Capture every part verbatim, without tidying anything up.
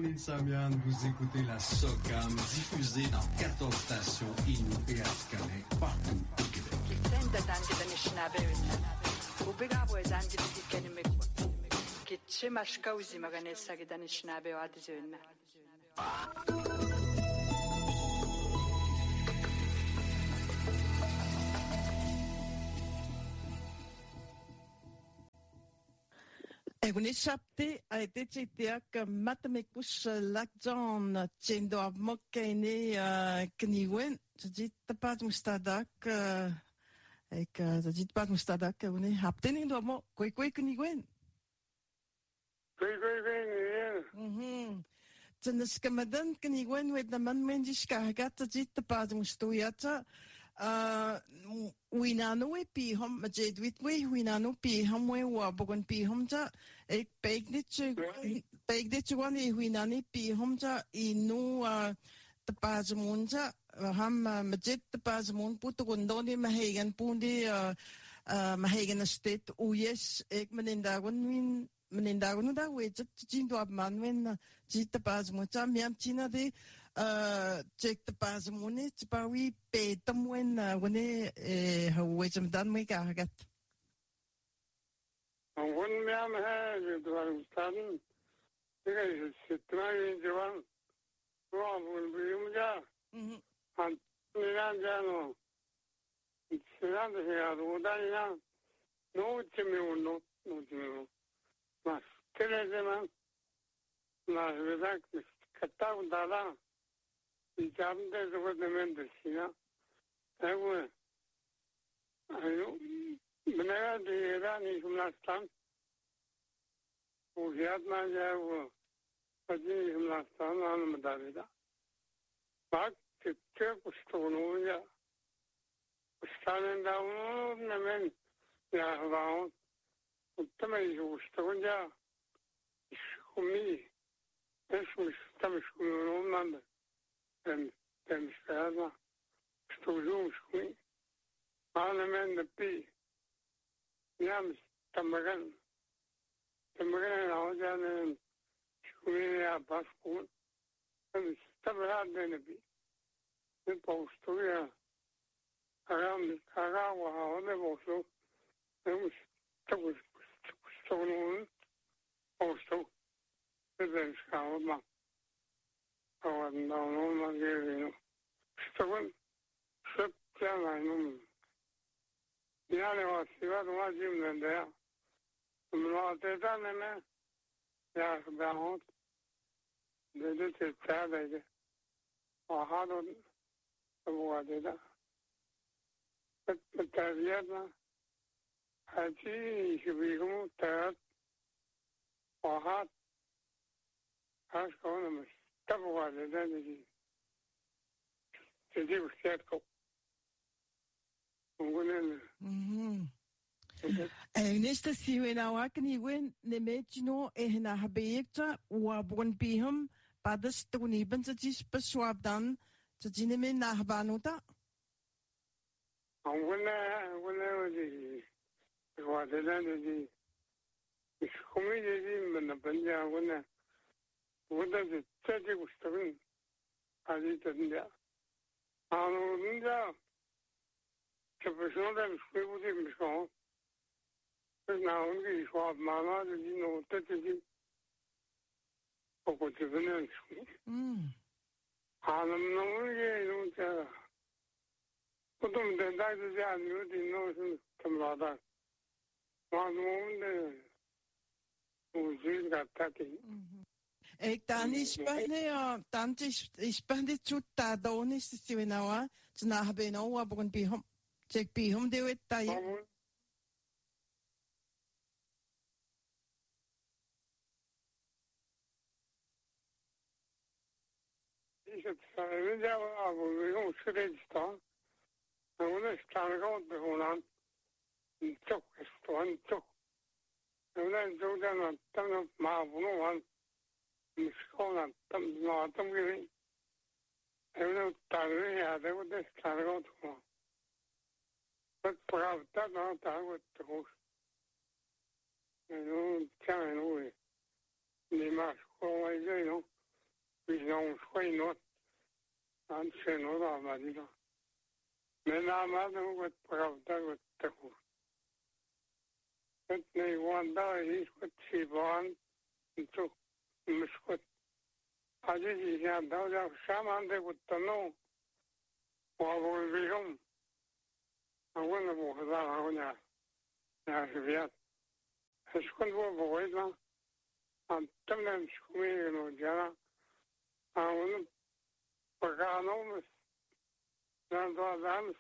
Samian, vous écoutez la SOCAM diffusée dans quatorze stations Inou et Atikamekw partout au Québec. Kitenda dangi da nishnabewina. Ubigabu e dangi da kikenimekwa. Kitchima shkauzi maganesa da nishnabew adizewina. Egun sapte a été titiak matamikus lakjan tjendo av mokkene kniwen dit tapat mustadak ek dit tapat mustadak egun hapten indo mo koi koi kniwen koi koi kniwen mhm tjenes kamadan kniwen wet na man menjis kagat dit tapat mustuyata Uh, winano e pi hom ma jed wit we winano pi hom we wa bogon pi hom ja ek peg dit peg dit wan e winani pi hom ja i nu te pas monja ham ma jed te pas mon puto gondoni ma hegen pundi ma hegen state o yes ek meninda gon win meninda gon da we jit jindo ab man wen jit te pas monja miam china de uh check the pas money to pawi pe tamwen when eh hoe jam dan me kagat on won me am ha do stan diga sitrai jawan ro bul bium ja mhm an niran ja no siran de ya do dan ya no chime no no chime mas tere de man na verdad katta undala Diciamo che sicuramente sì, no? E poi, me ne era di Irani sulla stanza, usiat na jago, pagi sulla stanza, non mi dà vita. Ma che c'è questo nulla, stanno da uno, ne men, ya va, tutto me dice questo già, scumi, e scumi, stiamo scumi, non en en stana stujumskui anamen de pi yam tamagan tamagan awajan shuya baskun en stabrad de pi en postoria aram karawa one boso en stagus stonun posto en skama Oh, no, no, no, no. Estaban septiembre, ya le va a ciudad más de ya. No te dan en ya veamos desde el tarde de bajado la de la viernes allí subimos tal bajar hasta con Tabuwa da dani jadi usiat ko ngunen mhm e nesta siwena wakni wen ne mechino e na habekta wa bon biham padas tuni ban jis paswab dan jine me na habanuta nguna nguna wadi wa da dani di khumi di man banja nguna wanda da tsaje gustarin alitandia anu ninja che persone da scuola di misco per non che so mama di no tete di poco di venire mm anu non che non c'era potom da da di anni di no sono cambiata ma non ne usi gattati Ek dan is bijna ja, dan is is bijna zoet daar dan is het zo nou hè, ze na hebben nou wat begon bij hem, zeg bij hem de weet dat je. Is het zijn ja, maar we gaan schrijven staan, en we staan gewoon begonnen, een toch is toch toch, en dan zo dan dan maar gewoon Miscona, tam no tam giri. Evo tarde ya de de cargo to. But pravda no ta go to. No, cha no. Ni más como ese no. vision schweinot an schweinot amadila menamadu with pravda with taku but ne wanda is with sivan into mishkut aji ya dauja shaman de with tano wa vol vision awon bo hada awnya ya riviat eskon bo boida am tamnan shumi no jara awon pagano dan da dan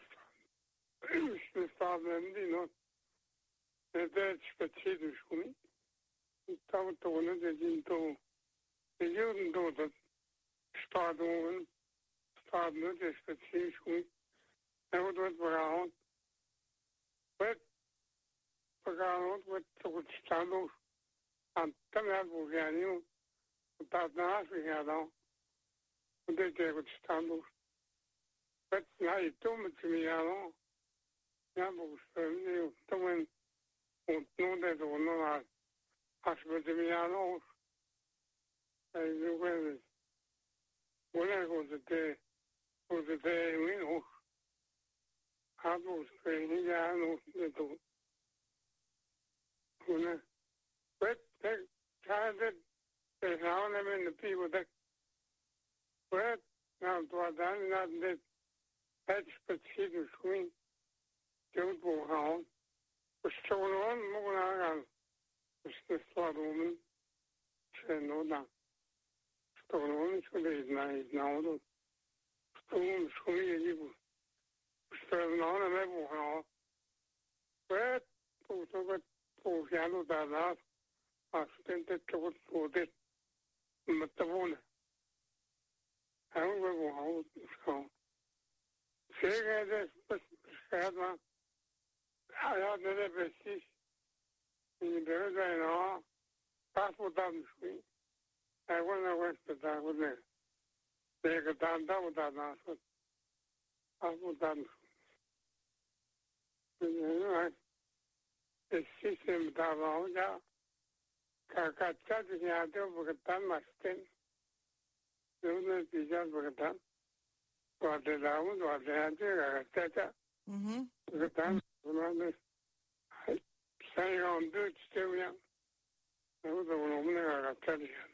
staben di no det specific shumi taw to no de jinto de juden do dat stadon stadon de specific shumi en wat pagano but pagano wat to stadon am tamnan bo yani dat na ja dan de de wat stadon but now you told me to me, I don't know, you told me, no, that or no, I said to me, I know, and you went, when I was a day, was a day, you know, I was training, I know, you know, but they tried it, they found them in the people that, but now, to a done, not that. Het specifiek schoen, dat wil gaan. We stonden mogen aan, dus de stadwomen zijn nodig. Stonden schoenen naar het nodig. Stonden schoenen die we stonden aan en we wil gaan. Maar toen toen het toen ja nu daarna, als het het toch voor dit met te wonen. En we wil gaan. Zeker, dat is het, maar ja, dat is precies. En je bent er nou, pas voor dat misschien. Hij wil naar Westen, daar wil ik. Zeker, dan dat we dat naast het. Pas voor dat misschien. Het systeem daar wel, ja. Kijk, het gaat niet uit, we gedaan, maar stem. We hebben het niet gedaan. Wat de dames, wat de handen, etcetera. Gedaan, dus zijn gewoon Duits stemmen. Dat moeten we nog meer gaan tellen.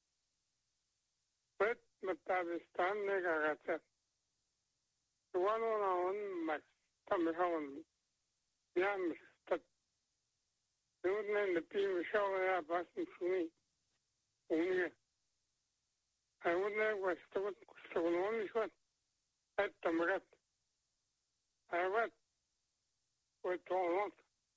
Met met dat is dan niet gaan tellen. Gewoon nou, maar dan gewoon, ja, dat. We moeten in de piem showen, ja, pas niet voor mij. Ongeveer. Hij moet niet wat stoot, stoot niet wat. Het tamret. Hij wat. Wat toch?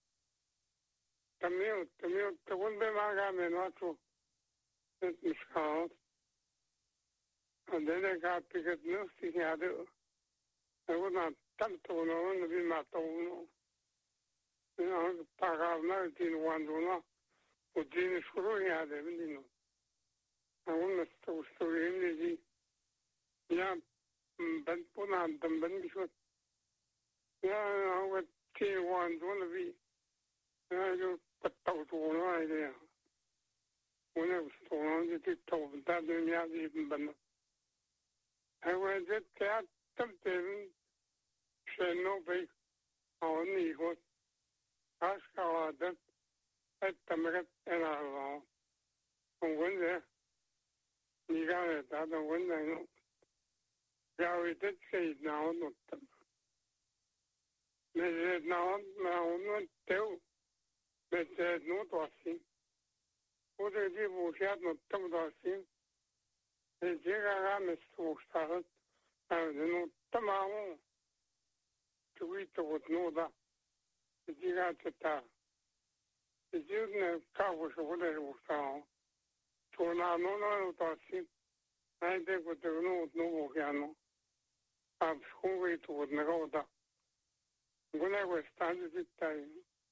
Tamil, tamil, toen ben ik aan mijn auto. Het is gehaald. En dan ga ik het nog niet hadden. Hij wordt naar tanto no, en dan maar tono. En dan pagar naar die wandelen. Op die school hadden we die nog. En dan is het zo in die. Ja. Ben punan dan ben bisot ya wat tie wan don vi ya yo patau to na idea una stono di to da de ya di ben I was it that something she no be on ni ho aska da et tamret era lo on wende ni ga da da wende no. Ja, we did say it now, not them. They said now, now, not tell. They said no to us. What they did was not come to us. They did a ramis to start. And they know tomorrow to eat what no that. They did a tata. They didn't cover what they were found. So now, no, no, to us. I think what they know, no, no. I'm hungry to what Nagoda. When I was standing this time,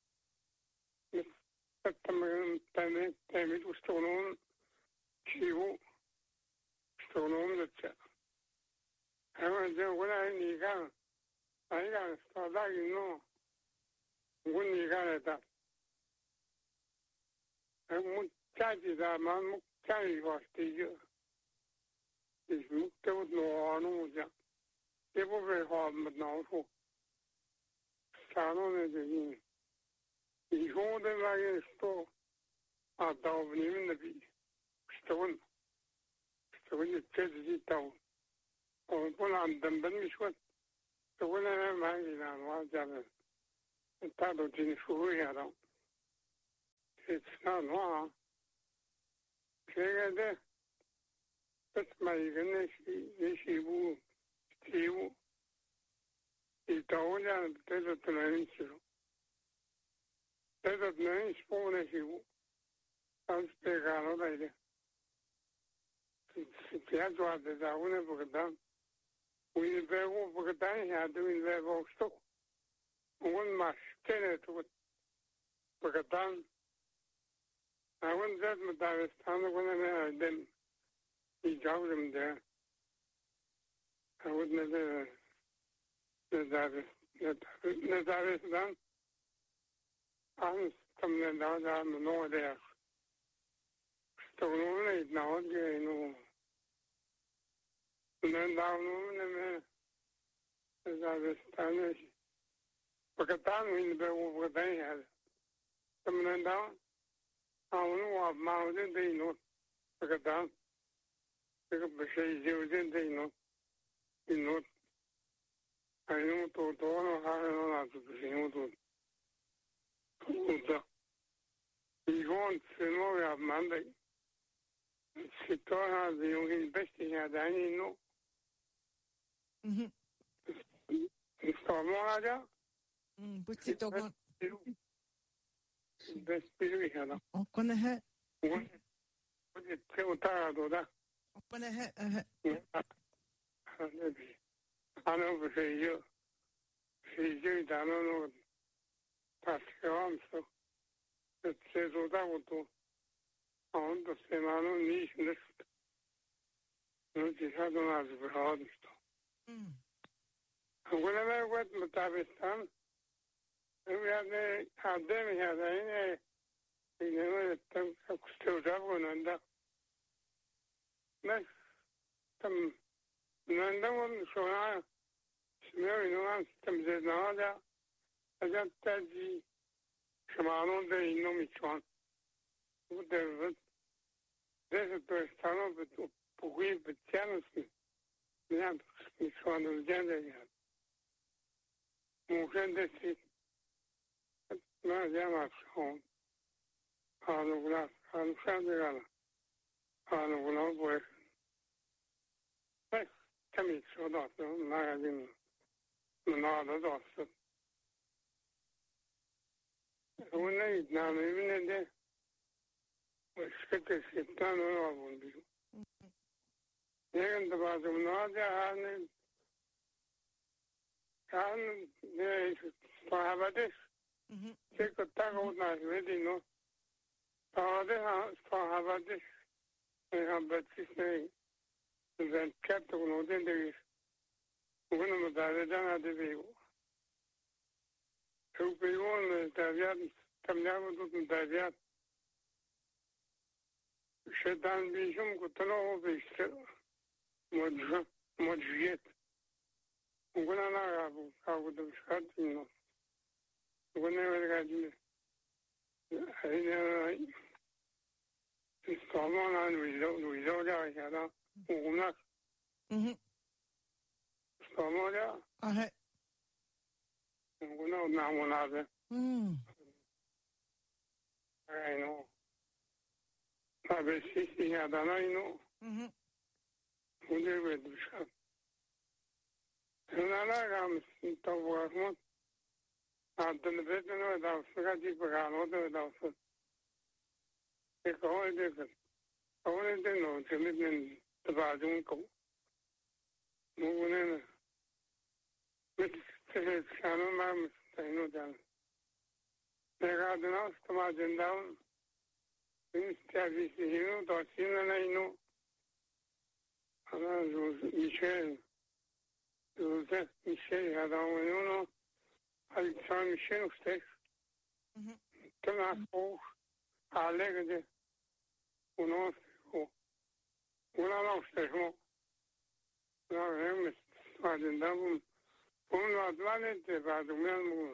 at the time, time it was still on, she was still on the chat. I went there when I need gun. I got start like you know. When you got it up. I won't charge it, I'm not carrying was the year. is looked out no no ja they were very hard but now so stano ne de I ho de la sto a da vnim ne bi ston ston je tezi tau o pona andam ben mi shwat to wala ma ina wa ja ne ta do tin fu ya da it's not no kege dat mai gane shi shi bu shi bu I tau ja te do tnain shi te do tnain spone shi bu al spiegano dai de si ti ha già da una perché we vevo perché ja do in vevo sto un mas kenne to perché dan I went that with that time when I then he got him there. I wouldn't have that that that is done. I'm coming down down the north there. So only now you know. And then down on the that is done. Because down in the over they had coming down. I don't know what mountain they know. Because down. Because the shade you didn't they know. You know. I know to do no how to see you to. So, you want to know of Monday. She told her the young investigator that I know. Mhm. It's for more, yeah? Mm, but it's all gone. Best spirit, yeah. Oh, gonna hit. What is it? Tired that? Oh, gonna hit. Uh, I know for you. She's doing, I don't know. Pass on, so it says what I would do. On the same, I don't need this. No, she had an answer for all this stuff. And whenever I went to Tavistan, we had a pandemic, we had a, you know, still traveling and that. Next, some, Nanda one, so I, Mary, no one, some said, no, that, I just said, Shimano, they know me, John. There's a person of the way, but jealousy. Yeah, it's one of the gender. Motion this is not Yama's home. On the glass, on Sandra, on the long way. Let's come in so that I didn't know the doctor. When I now even in there, we skip this, it's not all one view. And the bottom, not the hand, and there is for have this. Take a tag out nice, ready, no. For the house, for have this. They have but this name. And then kept on no then there is. When I'm died, then I did it. So we won the Davian, come down to the Davian. Shetan Bishum could know this. Modjet. When I would have shot, you know. Whenever I got you, I never. It's someone on without without I had a woman. Mhm. Someone, I had. No, now one other. Hmm. I know. I was sixty, I don't know. Mhm. Who they were to shot. And I am to work one. I've done the veteran without Scotty Pagano without foot. They call it different. Only they know to live in the bathroom. Moving in. Which is Shannon, Mam, I know that. They got enough to margin down. Instead, you know, and I know. Michel, Joseph Michel, I don't know. Alexandre Michel, steeds. Toen had ik ook aanleggen. Hoe nog? Hoe dan nog steeds? padendavum punvatvalete padumelmu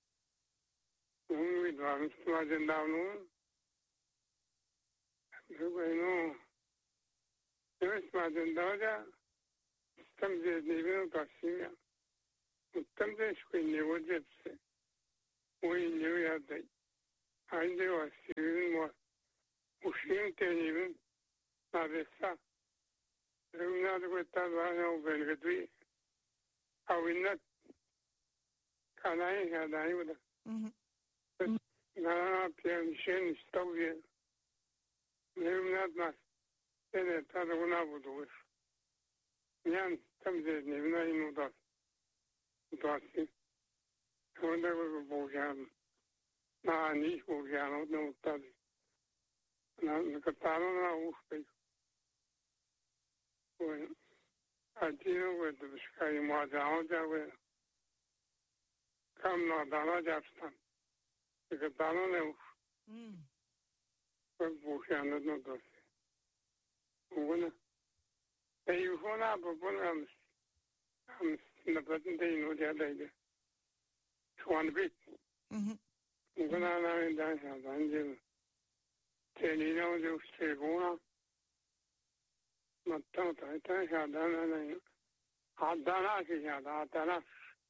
un vidvam padendavum bueno es padendavja tamje niveno pasimya tamje skwini wojetse we knew ya dai ande wasin mo ushin tenivin avesa Rumna de questa vana benedetto awinat kanai hadai wada na pianishen stovye Rumna mas ene taduna budu Nyan tamze nevna inuda Dasi Wanda go bojan na ni bojan no tadi na katano na uspe Bueno, allí no the sky more down there. Come not down Japstan. Because down on the Bushan no does. When you phone up upon I'm in the present day, no other day. One bit. When I'm in dance, I'm telling you, you stay going. Matang tai tai hadana nahi hadana ki hadana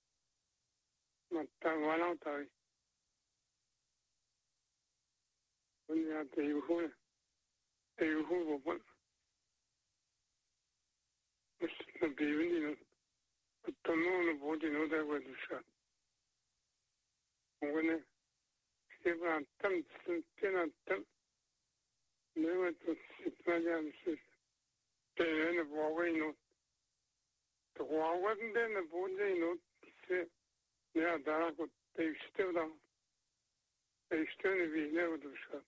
matang wala tai punya teihu teihu bopal usna bivini no tano no bodi no da wa dusha ngone seba tam tena tam never to sit down in the Huawei note. The Huawei wasn't in the Huawei note. Yeah, that could they still down. They still be never do shut.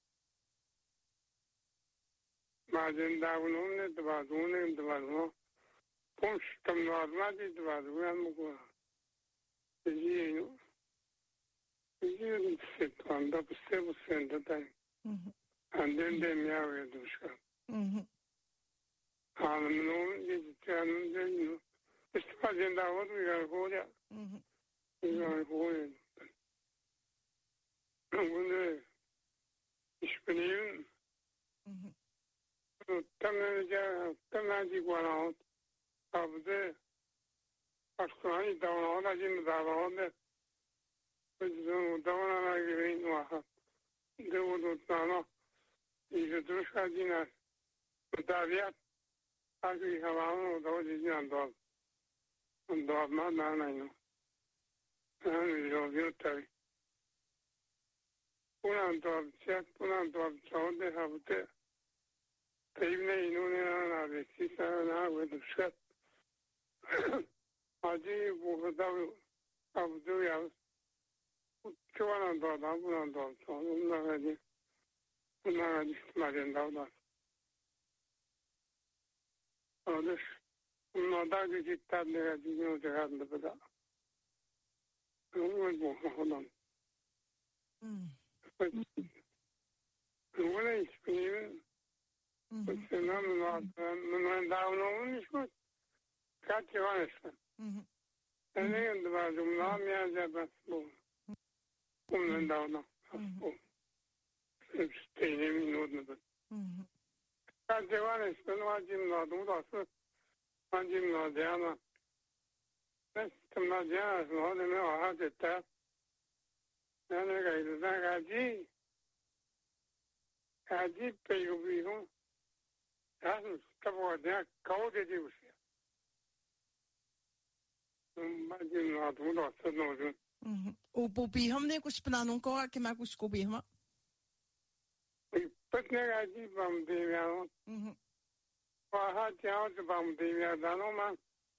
Margin down on it, the Bazuna and the Bazuna. Punch come not magic, the Bazuna. The year, the year sit on the seven cent a time. And then they marry the shut. I'm no, it's it's passing down. We are going. We are going. When it's been Tamaja, Tamaji went out of the Pasquani down on the gym down there. Which is down on a green water. There was no is a Drushadina. Daviat. Actually, have our dog is not dog. And dog not none, I know. And we don't get to put on dog, check, put on dog, so they have it. The evening, you know, the sister and I with the ship. I did with the double of the hours. Two on dog, I put on dog, so I'm not ready. I'm not ready to marry dog. This no dog is it that they had you know they had the beda. Hold on. But when I speak, but the name not when down on is good. Catch your honest. And then the bathroom, not me as a bathroom. Woman down now. It's staying in the Catch your honest, and watch him not do that. Watch him not down. That's the Majas, no, they know how to tap. Then I got the Nagaji. Kaji pay you be home. That's the word there, coded you. Imagine not do that, so no. O bobiham ne kus planong ko ke ma kus ko bihama. But Nagaji from the Viano. Waha Jones from the Viano man.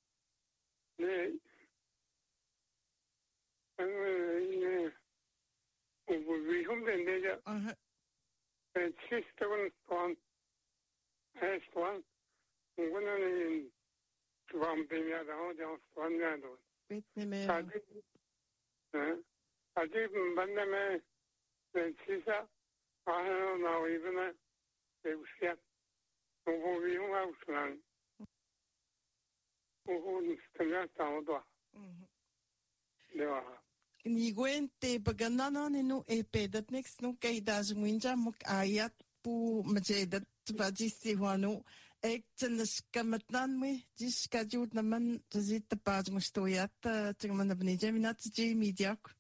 We home the nature. And sister one, has one. When I from the Viano, just one Viano. Wait a minute. I didn't Bandame and Sisa. I don't know even they was yet. We home house land. uhun stemya tamadwa. Dewa. Niguen te baganana ninu e pedat next no kay daswinja muk ayat pu majedat vajisi wanu ek tsanas kamatnan me jiska jut naman tazit tapaz mustoyat tsaman abni jaminat ji mediak